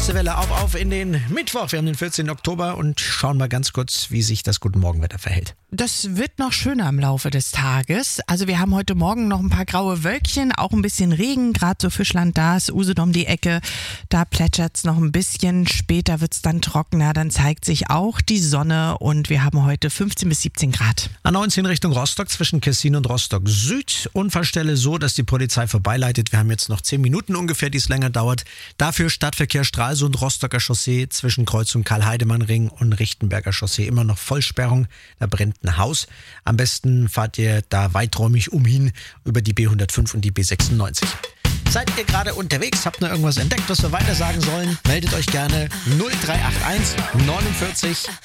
Welle auf in den Mittwoch. Wir haben den 14. Oktober und schauen mal ganz kurz, wie sich das Guten Morgenwetter verhält. Das wird noch schöner im Laufe des Tages. Also wir haben heute Morgen noch ein paar graue Wölkchen, auch ein bisschen Regen, gerade so Fischland, da ist Usedom die Ecke. Da plätschert's noch ein bisschen. Später wird's dann trockener, dann zeigt sich auch die Sonne und wir haben heute 15 bis 17 Grad. A19 Richtung Rostock zwischen Kessin und Rostock Süd. Unfallstelle so, dass die Polizei vorbeileitet. Wir haben jetzt noch 10 Minuten ungefähr, die es länger dauert. Dafür Stadtverkehr Stralsund, Rostocker Chaussee zwischen Kreuzung Karl-Heidemann-Ring und Richtenberger Chaussee. Immer noch Vollsperrung, da brennt ein Haus. Am besten fahrt ihr da weiträumig umhin über die B105 und die B96. Seid ihr gerade unterwegs, habt noch irgendwas entdeckt, was wir weiter sagen sollen? Meldet euch gerne 0381 49